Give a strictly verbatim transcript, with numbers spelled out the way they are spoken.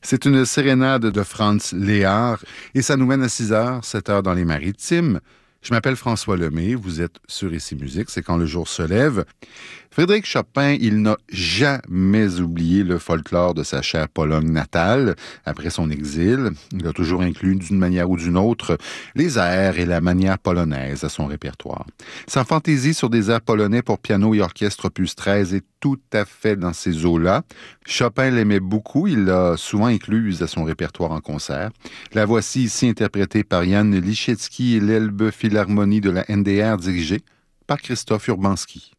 C'est une sérénade de Franz Lehár et ça nous mène à six heures, sept heures dans les Maritimes. Je m'appelle François Lemay, vous êtes sur Ici Musique, c'est quand le jour se lève. Frédéric Chopin, il n'a jamais oublié le folklore de sa chère Pologne natale. Après son exil, il a toujours inclus d'une manière ou d'une autre les airs et la manière polonaise à son répertoire. Sa fantaisie sur des airs polonais pour piano et orchestre opus treize est tout à fait dans ces eaux-là. Chopin l'aimait beaucoup, il l'a souvent incluse à son répertoire en concert. La voici ici interprétée par Jan Liszewski et l'Elbe Philharmonie de la N D R dirigée par Christophe Urbanski.